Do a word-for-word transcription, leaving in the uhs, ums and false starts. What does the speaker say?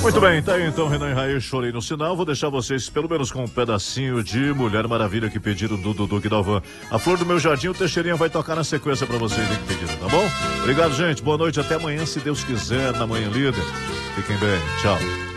Muito bem, tá aí então Renan e Raiz, Chorei no Sinal. Vou deixar vocês pelo menos com um pedacinho de Mulher Maravilha que pediram do Dudu Guidalvan. A Flor do Meu Jardim, o Teixeirinha vai tocar na sequência pra vocês aí que pediram, tá bom? Obrigado, gente. Boa noite, até amanhã, se Deus quiser, na Manhã Líder. Fiquem bem, tchau.